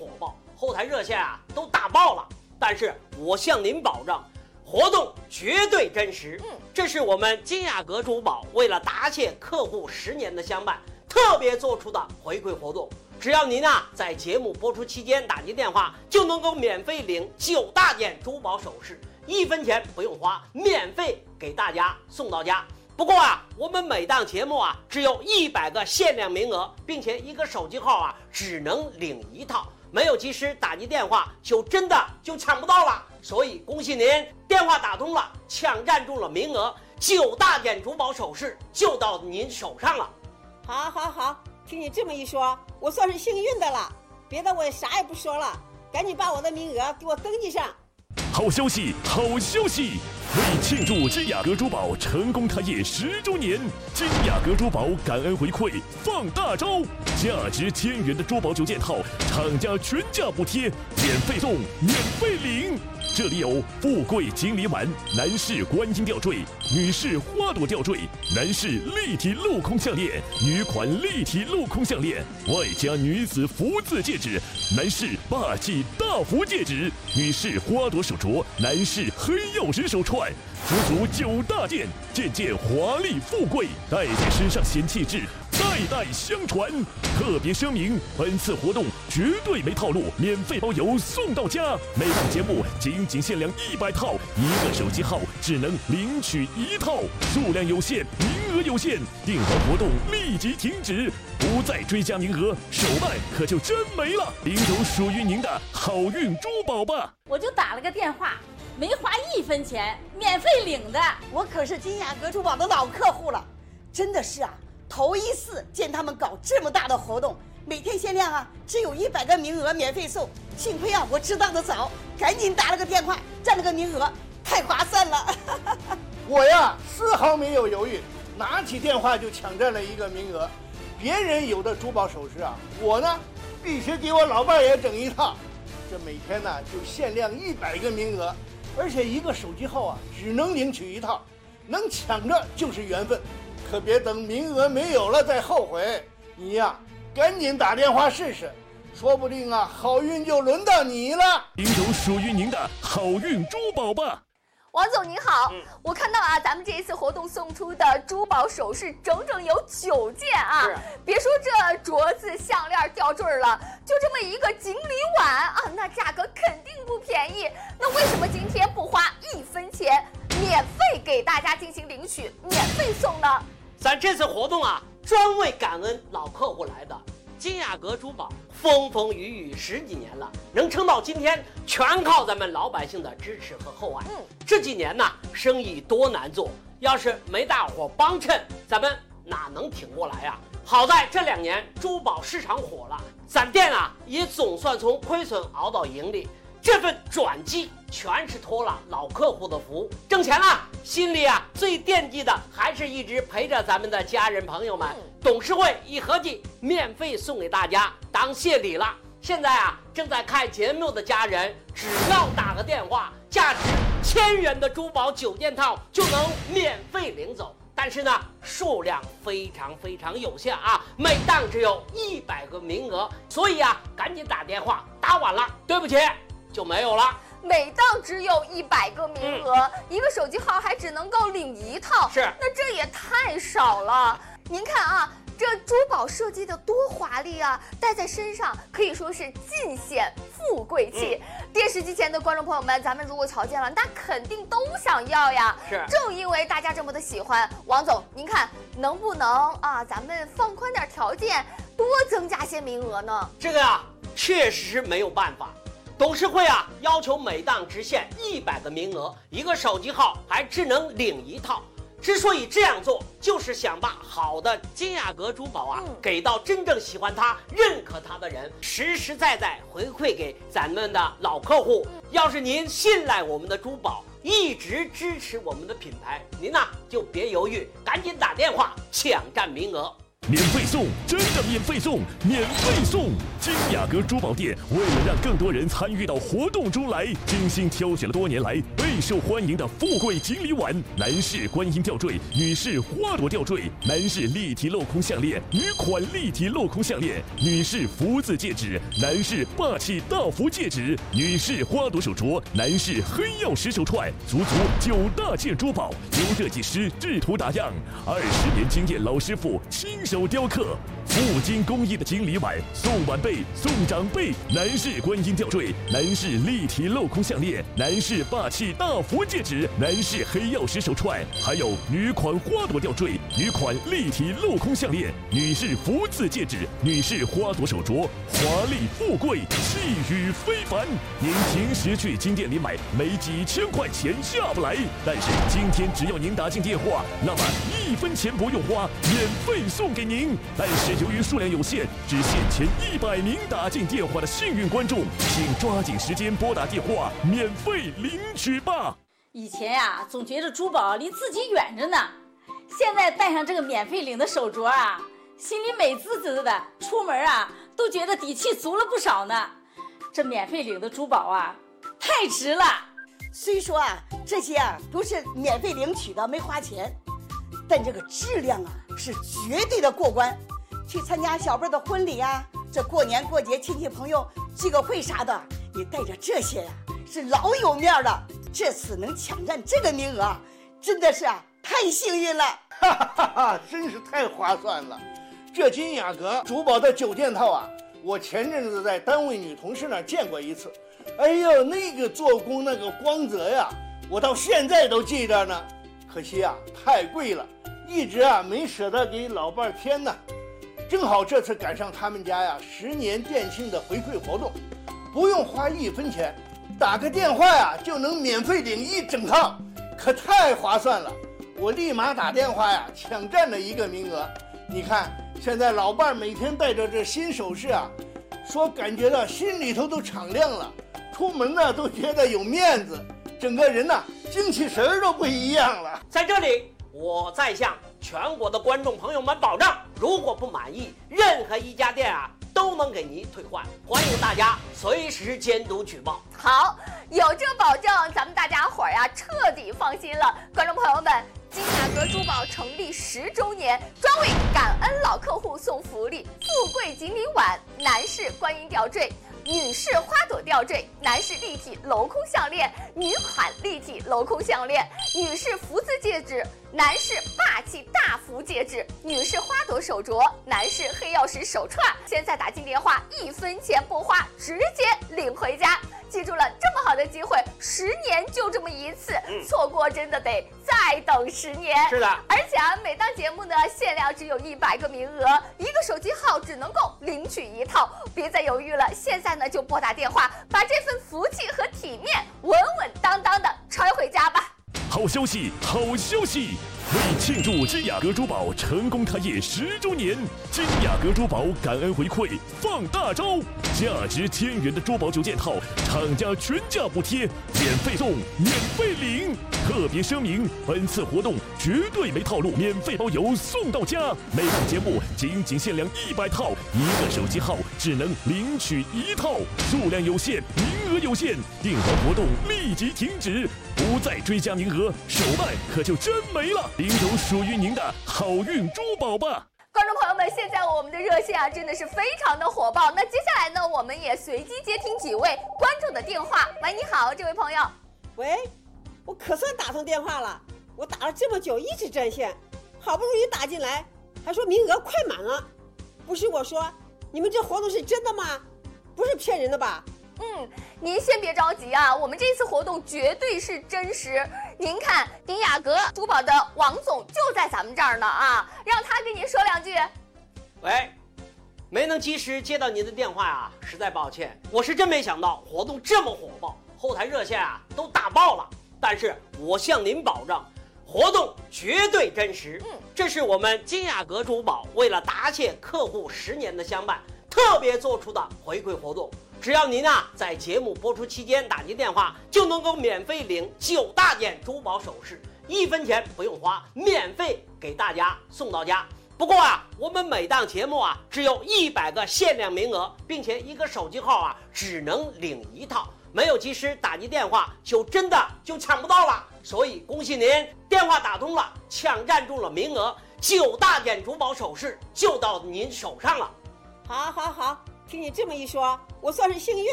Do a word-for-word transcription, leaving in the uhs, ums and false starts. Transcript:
火爆，后台热线啊都打爆了。但是我向您保证，活动绝对真实。嗯，这是我们金雅阁珠宝为了答谢客户十年的相伴，特别做出的回馈活动。只要您啊在节目播出期间打进电话，就能够免费领九大件珠宝首饰，一分钱不用花，免费给大家送到家。不过啊，我们每档节目啊只有一百个限量名额，并且一个手机号啊只能领一套，没有及时打进电话就真的就抢不到了。所以恭喜您，电话打通了，抢占住了名额，九大件珠宝首饰就到您手上了。 好，好，好，听你这么一说，我算是幸运的了。别的我也啥也不说了，赶紧把我的名额给我登记上。 好消息，好消息！为庆祝金雅阁珠宝成功开业十周年，金雅阁珠宝感恩回馈放大招，价值千元的珠宝九件套，厂家全价补贴，免费送，免费领。这里有富贵金梨丸、男士观音吊坠、女士花朵吊坠、男士立体镂空项链、女款立体镂空项链，外加女子福字戒指、男士霸气大福戒指、女士花朵手镯、男士黑曜石手串，足足九大件，件件华丽富贵，戴在身上显气质，代代相传。特别声明，本次活动绝对没套路，免费包邮送到家。每档节目仅仅限量一百套，一个手机号只能领取一套，数量有限，名额有限，订单活动立即停止，不再追加名额，手办可就真没了。领走属于您的好运珠宝吧！ 我就打了个电话，没花一分钱，免费领的。 我可是金雅阁珠宝的老客户了，真的是啊，头一次见他们搞这么大的活动，每天限量啊，只有一百个名额免费送。幸亏啊，我知道的早，赶紧打了个电话，占了个名额，太划算了。 我呀，丝毫没有犹豫，拿起电话就抢占了一个名额。别人有的珠宝首饰啊，我呢必须给我老伴也整一套。这每天呢就限量一百个名额，而且一个手机号啊只能领取一套，能抢着就是缘分，可别等名额没有了再后悔。你呀，赶紧打电话试试，说不定啊好运就轮到你了。 领走属于您的好运珠宝吧！ 王总您好， 嗯、 我看到啊，咱们这一次活动送出的珠宝首饰整整有九件啊！别说这镯子、项链、吊坠了，就这么一个锦鲤碗啊，那价格肯定不便宜。那为什么今天不花一分钱，免费给大家进行领取，免费送呢？ 咱这次活动啊，专为感恩老客户来的。金雅阁珠宝风风雨雨十几年了，能撑到今天，全靠咱们老百姓的支持和厚爱。嗯，这几年呢，生意多难做，要是没大伙帮衬，咱们哪能挺过来呀？好在这两年珠宝市场火了，咱店啊也总算从亏损熬到盈利。这份转机全是托了老客户的福，挣钱了，心里啊最惦记的还是一直陪着咱们的家人朋友们。董事会一合计，免费送给大家当谢礼了。现在啊，正在看节目的家人，只要打个电话，价值千元的珠宝九件套就能免费领走。但是呢，数量非常非常有限啊，每档只有一百个名额，所以啊，赶紧打电话，打晚了，对不起。就没有了， 每档只有一百个名额、嗯，一个手机号还只能够领一套， 是， 那这也太少了。您看啊，这珠宝设计的多华丽啊，戴在身上可以说是尽显富贵气、嗯。电视机前的观众朋友们，咱们如果瞧见了，那肯定都想要呀。 是， 正因为大家这么的喜欢，王总，您看能不能啊，咱们放宽点条件，多增加些名额呢？ 这个啊，确实是没有办法。董事会啊，要求每档只限一百个名额，一个手机号还只能领一套。之所以这样做，就是想把好的金雅阁珠宝啊、嗯、给到真正喜欢它、认可它的人，实实在在回馈给咱们的老客户。要是您信赖我们的珠宝，一直支持我们的品牌，您呢就别犹豫，赶紧打电话抢占名额。 免费送，真的免费送，免费送！金雅阁珠宝店为了让更多人参与到活动中来，精心挑选了多年来备受欢迎的富贵锦鲤碗、男士观音吊坠、女士花朵吊坠、男士立体镂空项链、女款立体镂空项链、女士福字戒指、男士霸气大福戒指、女士花朵手镯、男士黑曜石手串，足足九大件珠宝，由设计师制图打样，二十年经验老师傅亲手雕刻，镀金工艺的锦鲤碗送晚辈送长辈，男士观音吊坠，男士立体镂空项链，男士霸气大福戒指，男士黑曜石手串，还有女款花朵吊坠，女款立体镂空项链，女士福字戒指，女士花朵手镯，华丽富贵，气宇非凡。您平时去金店里买，没几千块钱下不来，但是今天只要您打进电话，那么一分钱不用花，免费送给您。但是由于数量有限，只限前一百名打进电话的幸运观众，请抓紧时间拨打电话，免费领取吧。 以前呀、啊，总觉得珠宝离自己远着呢，现在戴上这个免费领的手镯啊，心里美滋滋的，出门啊都觉得底气足了不少呢。这免费领的珠宝啊，太值了。 虽说啊，这些啊都是免费领取的，没花钱，但这个质量啊是绝对的过关。去参加小辈的婚礼啊，这过年过节亲戚朋友聚个会啥的，你带着这些呀、啊，是老有面了。这次能抢占这个名额，真的是啊太幸运了， 哈哈哈，真是太划算了。这金雅阁珠宝的九件套啊，我前阵子在单位女同事那儿见过一次。哎呦，那个做工那个光泽呀，我到现在都记着呢。可惜啊，太贵了，一直啊没舍得给老伴儿添呢。正好这次赶上他们家呀十年店庆的回馈活动，不用花一分钱，打个电话呀就能免费领一整套，可太划算了。我立马打电话呀抢占了一个名额。你看现在老伴儿每天带着这新首饰啊，说感觉到心里头都敞亮了，出门呢都觉得有面子，整个人呢精气神儿都不一样了。 在这里我再向全国的观众朋友们保障，如果不满意，任何一家店啊都能给您退换，欢迎大家随时监督举报。 好，有这个保证，咱们大家伙儿呀彻底放心了。观众朋友们，金雅阁珠宝成立十周年，专为感恩老客户送福利：富贵锦鲤碗、男士观音吊坠、女士花朵吊坠、男士立体镂空项链、女款立体镂空项链、女士福字戒指、男士霸气大福戒指、女士花朵手镯、男士黑曜石手串。现在打进电话，一分钱不花，直接领回家。记住了，这么好的机会，十年就这么一次，嗯、错过真的得再等十年。 是的， 而且啊，每档节目呢限量只有一百个名额，一个手机号只能够领取一套，别再犹豫了，现在呢就拨打电话，把这份福气和体面稳稳当当的揣回家吧。 好消息，好消息！为庆祝金雅阁珠宝成功开业十周年，金雅阁珠宝感恩回馈放大招，价值千元的珠宝九件套，厂家全价补贴，免费送，免费领。特别声明，本次活动绝对没套路，免费包邮送到家。每档节目仅仅限量一百套，一个手机号只能领取一套，数量有限，名额有限，订单活动立即停止，不再追加名额，手办可就真没了。领走属于您的好运珠宝吧！ 观众朋友们，现在我们的热线啊真的是非常的火爆。那接下来呢，我们也随机接听几位观众的电话。喂，你好，这位朋友。 喂，我可算打通电话了，我打了这么久一直占线，好不容易打进来，还说名额快满了。不是我说，你们这活动是真的吗？不是骗人的吧？ 嗯，您先别着急啊，我们这次活动绝对是真实。您看，金雅阁珠宝的王总就在咱们这儿呢啊，让他跟您说两句。 喂，没能及时接到您的电话啊，实在抱歉，我是真没想到活动这么火爆，后台热线啊都打爆了。但是我向您保证，活动绝对真实。嗯，这是我们金雅阁珠宝为了答谢客户十年的相伴，特别做出的回馈活动。只要您啊在节目播出期间打进电话，就能够免费领九大件珠宝首饰，一分钱不用花，免费给大家送到家。 不过啊，我们每档节目啊只有一百个限量名额，并且一个手机号啊只能领一套，没有及时打进电话就真的就抢不到了。所以恭喜您，电话打通了，抢占住了名额，九大件珠宝首饰就到您手上了。 好，好，好，听你这么一说，我算是幸运